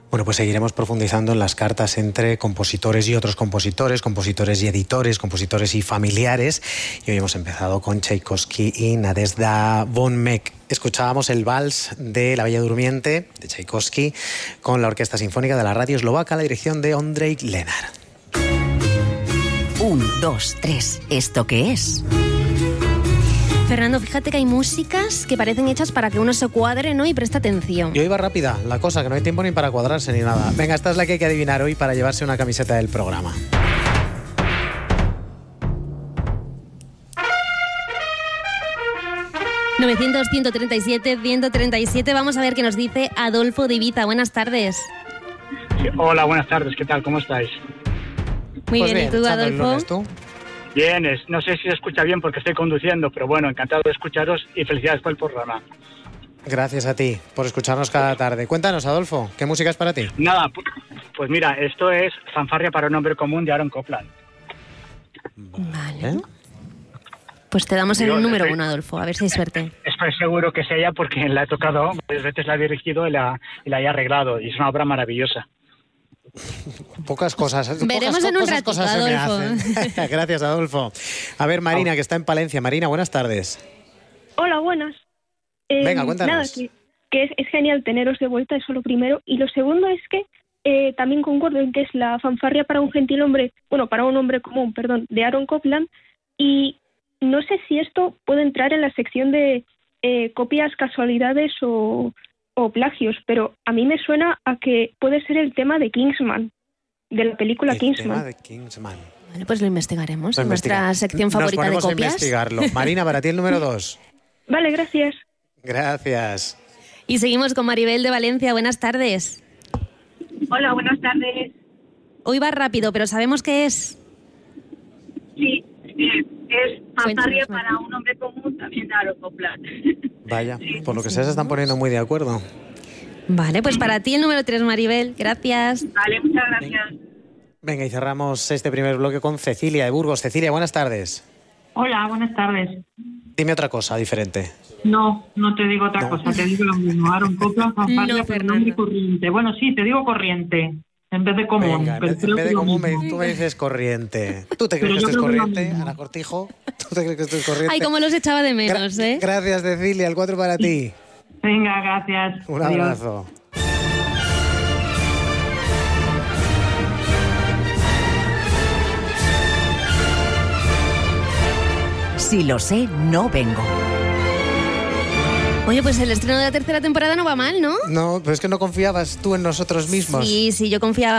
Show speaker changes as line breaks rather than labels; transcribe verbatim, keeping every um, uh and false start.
Bueno, pues seguiremos profundizando en las cartas entre compositores y otros compositores, compositores y editores, compositores y familiares. Y hoy hemos empezado con Tchaikovsky y Nadezhda von Meck. Escuchábamos el vals de La Bella Durmiente de Tchaikovsky con la Orquesta Sinfónica de la Radio Eslovaca, la dirección de Ondrej Lenar.
Un, dos, tres. ¿Esto qué es?
Fernando, fíjate que hay músicas que parecen hechas para que uno se cuadre, ¿no? Y preste atención.
Yo iba rápida, la cosa, que no hay tiempo ni para cuadrarse ni nada. Venga, esta es la que hay que adivinar hoy para llevarse una camiseta del programa.
novecientos, ciento treinta y siete, ciento treinta y siete. Vamos a ver qué nos dice Adolfo de Ibiza. Buenas tardes.
Sí, hola, buenas tardes. ¿Qué tal? ¿Cómo estáis?
Muy
Pues
bien, ¿y tú, Adolfo?
Lunes, ¿tú?
Bien, es, no sé si se escucha bien porque estoy conduciendo, pero bueno, encantado de escucharos y felicidades por el programa.
Gracias a ti por escucharnos cada tarde. Cuéntanos, Adolfo, ¿qué música es para ti?
Nada, pues mira, esto es Fanfarria para un hombre común de Aaron Copland.
Vale.
¿Eh?
Pues te damos el
Yo
número
estoy-
uno, Adolfo, a ver si hay suerte.
Estoy seguro que es ella porque la he tocado, varias veces la he dirigido y la, y la he arreglado y es una obra maravillosa.
Pocas cosas.
Veremos
pocas,
en un
pocas
ratito,
cosas se me
Adolfo.
hacen. Gracias, Adolfo. A ver, Marina, que está en Palencia. Marina, buenas tardes.
Hola, buenas. Eh,
Venga, cuéntanos.
Nada, que, que es, es genial teneros de vuelta, eso lo primero. Y lo segundo es que eh, también concuerdo en que es la fanfarria para un gentilhombre, bueno, para un hombre común, perdón, de Aaron Copland. Y no sé si esto puede entrar en la sección de eh, copias, casualidades o, o plagios, pero a mí me suena a que puede ser el tema de Kingsman, de la película
El
Kingsman.
tema de Kingsman.
Bueno, pues lo investigaremos.
Lo
en nuestra
investigamos.
sección favorita de
Nos ponemos a
copias.
investigarlo. Marina, para ti el número dos.
Vale, gracias.
Gracias.
Y seguimos con Maribel de Valencia. Buenas tardes.
Hola, buenas tardes.
Hoy va rápido, pero sabemos qué es.
Sí, eh, es Fanfarria
Cuéntanos,
para un hombre común, también de Aaron Copland.
Vaya, por lo que sea se están poniendo muy de acuerdo.
Vale, pues para ti el número tres, Maribel. Gracias.
Vale, muchas gracias.
Venga, y cerramos este primer bloque con Cecilia de Burgos. Cecilia, buenas tardes.
Hola, buenas tardes.
Dime otra cosa diferente.
No, no te digo otra
No.
cosa, te digo lo mismo. Aaron Copland, fanfarria
No,
para un
Fernando.
hombre corriente. Bueno, sí, te digo corriente, en vez de común.
Venga, en
pero
vez,
creo
en vez
que
de
lo
común, me-
mismo.
tú me dices corriente. ¿Tú te
Pero
crees que
yo
esto es
creo que es lo
corriente,
mismo.
Ana Cortijo? ¿Tú te crees que esto es corriente?
Ay, cómo los echaba de
Gra-
menos, ¿eh?
Gracias, Cecilia. El cuatro para ti.
Venga, gracias.
Un
Adiós.
abrazo.
Si lo sé, no vengo.
Oye, pues el estreno de la tercera temporada no va mal, ¿no?
No, pero es que no confiabas tú en nosotros mismos.
Sí, sí, yo confiaba